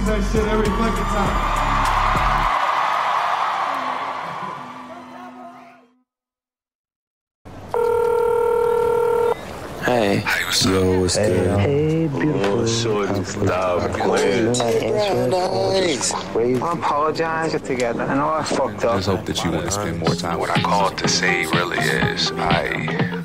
that shit every fucking time. Hey, yo, what's good? Hey, beautiful. Shorty, stop playing. I apologize together. I know I fucked up. I just hope that you want to spend more time. What I called to say really is,